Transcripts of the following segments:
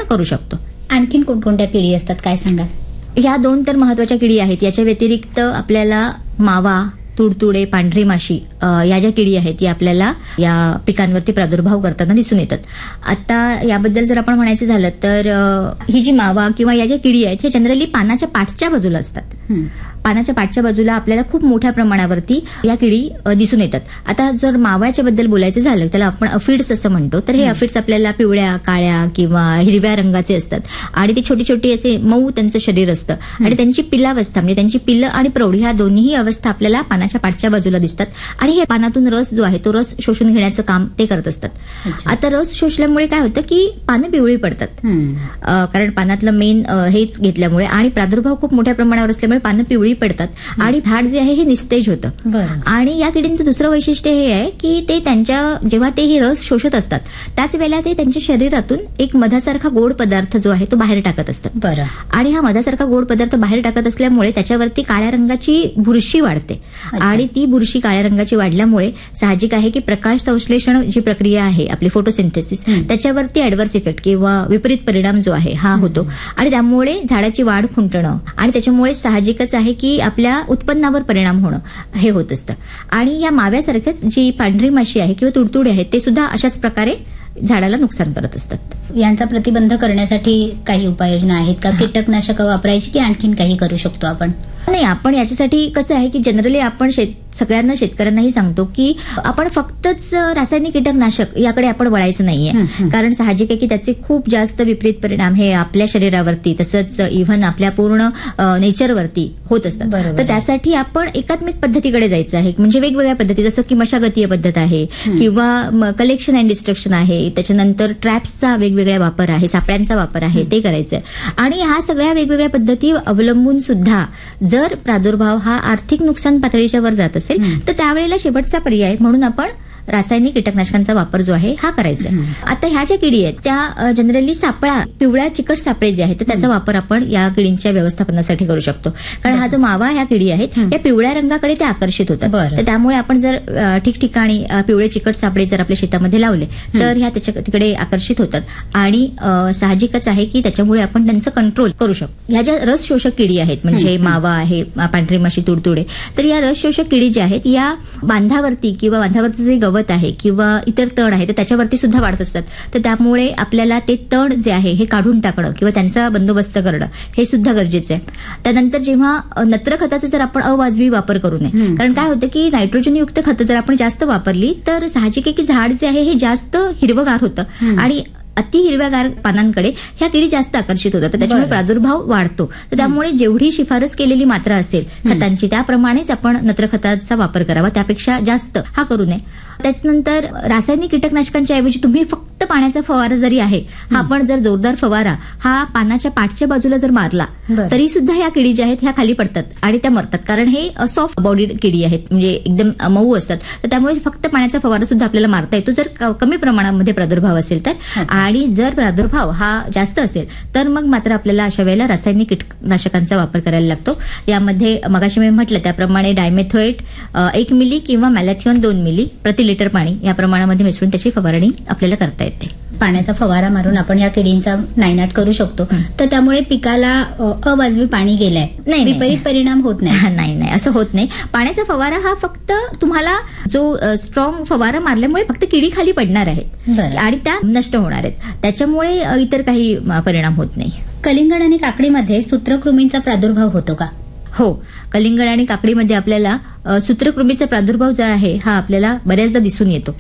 करू शकतो. आणखीन कोणकोणत्या किडी असतात काय सांगाल? ह्या 2 तर महत्वाच्या किडी आहेत. याच्या व्यतिरिक्त आपल्याला मावा, तुडतुडे, पांढरी माशी या ज्या किडी आहेत या आपल्याला या पिकांवरती प्रादुर्भाव करताना दिसून येतात. आता याबद्दल जर आपण म्हणायचं झालं तर ही जी मावा किंवा या ज्या किडी आहेत हे जनरली पानाच्या पाठच्या बाजूला असतात. पानाच्या पाठच्या बाजूला आपल्याला खूप मोठ्या प्रमाणावरती या किडी दिसून येतात. आता जर माव्याच्या बद्दल बोलायचं झालं त्याला आपण अफिड्स असं म्हणतो. तर हे अफिड्स आपल्याला पिवळ्या, काळ्या किंवा हिरव्या रंगाचे असतात आणि ते छोटी छोटी असे मऊ त्यांचं शरीर असतं आणि त्यांची पिलावस्था म्हणजे त्यांची पिल्लं आणि प्रौढ ह्या दोन्ही अवस्था आपल्याला पानाच्या पाठच्या बाजूला दिसतात आणि हे पानातून रस जो आहे तो रस शोषून घेण्याचं काम ते करत असतात. आता रस शोषल्यामुळे काय होतं की पानं पिवळी पडतात कारण पानातलं मेन हेच घेतल्यामुळे आणि प्रादुर्भाव खूप मोठ्या प्रमाणावर असल्यामुळे पानं पिवळी पडतात आणि झाड जे आहे हे निस्तेज होतं. आणि या किडींचं दुसरं वैशिष्ट्य हे आहे की ते त्यांच्या जेव्हा ते हे रस शोषत असतात त्याच वेळेला ते त्यांच्या शरीरातून एक मधासारखा गोड पदार्थ जो आहे तो बाहेर टाकत असतात. आणि हा मधासारखा गोड पदार्थ बाहेर टाकत असल्यामुळे त्याच्यावरती काळ्या रंगाची बुरशी वाढते आणि ती बुरशी काळ्या रंगाची वाढल्यामुळे साहजिक आहे की प्रकाश संश्लेषण जी प्रक्रिया आहे आपली फोटोसिंथेसिस त्याच्यावरती ऍडव्हर्स इफेक्ट किंवा विपरीत परिणाम जो आहे हा होतो आणि त्यामुळे झाडाची वाढ खुंटणं आणि त्याच्यामुळे साहजिकच आहे की आपल्या उत्पन्नावर परिणाम होणं हे होत असतं. आणि या माव्यासारख्याच जी पांढरी माशी आहे किंवा तुडतुडे आहेत ते सुद्धा अशाच प्रकारे झाडाला नुकसान करत असतात. यांचा प्रतिबंध करण्यासाठी काही उपाययोजना आहेत का? कीटकनाशक वापरायची की आणखीन काही करू शकतो आपण? नाही, आपण याच्यासाठी कसं आहे की जनरली आपण सगळ्यांना शेतकऱ्यांनाही सांगतो की आपण फक्तच रासायनिक कीटकनाशक याकडे आपण वळायचं नाहीये. कारण साहजिक आहे की त्याचे खूप जास्त विपरीत परिणाम हे आपल्या शरीरावरती तसंच इव्हन आपल्या पूर्ण नेचरवरती होत असतात. तर त्यासाठी आपण एकात्मिक पद्धतीकडे जायचं आहे. म्हणजे वेगवेगळ्या पद्धती जसं की मशागतीय पद्धत आहे किंवा कलेक्शन अँड डिस्ट्रक्शन आहे, त्याच्यानंतर ट्रॅप्सचा वेगवेगळा वापर आहे, सापळ्यांचा वापर आहे ते करायचं आहे. आणि ह्या सगळ्या वेगवेगळ्या पद्धती अवलंबून सुद्धा जर प्रादुर्भाव हा आर्थिक नुकसान पातळीच्या वर जात असेल तर त्यावेळेला शेवटचा पर्याय म्हणून आपण रासायनिक कीटकनाशकांचा वापर जो आहे हा करायचा आहे. आता ह्या ज्या किडी आहेत त्या जनरली सापळा, पिवळ्या चिकट सापळे जे आहेत तर त्याचा वापर आपण या किडींच्या व्यवस्थापनासाठी करू शकतो. कारण हा जो मावा ह्या किडी आहेत या पिवळ्या रंगाकडे ते आकर्षित होतात. तर त्यामुळे आपण जर ठिकठिकाणी पिवळे चिकट सापळे जर आपल्या शेतामध्ये लावले तर ह्या तिकडे आकर्षित होतात आणि साहजिकच आहे की त्याच्यामुळे आपण त्यांचं कंट्रोल करू शकतो. ह्या ज्या रस शोषक किडी आहेत म्हणजे मावा आहे, पांढरी माशी, तुडतुडे, तर या रस शोषक किडी ज्या आहेत या बांधावरती किंवा बांधावरती जे गवत आहे किंवा इतर तण आहे तर त्याच्यावरती सुद्धा वाढत असतात. तर त्यामुळे आपल्याला ते तण जे आहे हे काढून टाकणं किंवा त्यांचा बंदोबस्त करणं हे सुद्धा गरजेचं आहे. त्यानंतर जेव्हा नत्र खताचा जर आपण अवाजवी वापर करू नये, कारण काय होतं की नायट्रोजनयुक्त खतं जर आपण जास्त वापरली तर साहजिक आहे की झाड जे आहे हे जास्त हिरवगार होतं आणि अति हिरव्यागार पानांकडे ह्या किडी जास्त आकर्षित होतात. तर त्याच्यामुळे प्रादुर्भाव वाढतो. तर त्यामुळे जेवढी शिफारस केलेली मात्रा असेल खतांची त्याप्रमाणेच आपण नत्र खताचा वापर करावा, त्यापेक्षा जास्त हा करू नये. त्याच्यानंतर रासायनिक कीटकनाशकांच्या ऐवजी तुम्ही फक्त पाण्याचा फवारा जरी आहे हा आपण जर जोरदार फवारा हा पानाच्या पाठच्या बाजूला जर मारला तरी सुद्धा ह्या किडी ज्या आहेत ह्या खाली पडतात आणि त्या मरतात. कारण हे सॉफ्ट बॉडीड किडी आहेत म्हणजे एकदम मऊ असतात. तर त्यामुळे फक्त पाण्याचा फवारा सुद्धा आपल्याला मारता येतो जर कमी प्रमाणामध्ये प्रादुर्भाव असेल तर. आणि जर प्रादुर्भाव हा जास्त असेल तर मग मात्र आपल्याला अशा वेळेला रासायनिक कीटकनाशकांचा वापर करायला लागतो. यामध्ये मगाशी मी म्हटलं त्याप्रमाणे डायमेथोएट 1 मिली किंवा मॅलॅथिओन 2 मिली प्रति लिटर पाणी या प्रमाणामध्ये मिसळून त्याची फवारणी आपल्याला करता येते. पाण्याचा फवारा मारून आपण या किडींचा नायनाट करू शकतो. तर त्यामुळे पिकाला अवाजवी पाणी गेलंय नाही, विपरीत परिणाम होत नाही? नाही, असं होत नाही. पाण्याचा फवारा हा फक्त तुम्हाला जो स्ट्रॉंग फवारा मारल्यामुळे फक्त किडी खाली पडणार आहेत आणि त्या नष्ट होणार आहेत. त्याच्यामुळे इतर काही परिणाम होत नाही. कलिंगड आणि काकडीमध्ये सूत्रकृमींचा प्रादुर्भाव होतो का? हो, कलिंगड आणि काकडीमध्ये आपल्याला सूत्रकृमीचा प्रादुर्भाव जो आहे हा आपल्याला बऱ्याचदा दिसून येतो.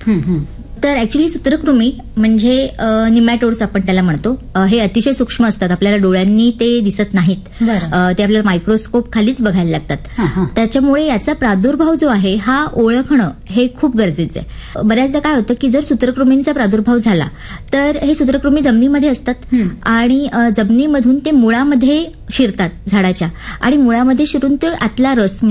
तर ऍक्च्युली सूत्रकृमी म्हणजे निमॅटोड्स आपण त्याला म्हणतो. हे अतिशय सूक्ष्म असतात, आपल्याला डोळ्यांनी ते दिसत नाहीत, ते आपल्याला मायक्रोस्कोप खालीच बघायला लागतात. त्याच्यामुळे याचा प्रादुर्भाव जो आहे हा ओळखणं हे खूप गरजेचं आहे. बऱ्याचदा काय होतं की जर सूत्रकृमींचा प्रादुर्भाव झाला तर हे सूत्रकृमी जमिनीमध्ये असतात आणि जमिनीमधून ते मुळामध्ये शिरतात झाडाच्या आणि मुळामध्ये शिरून ते आतला रस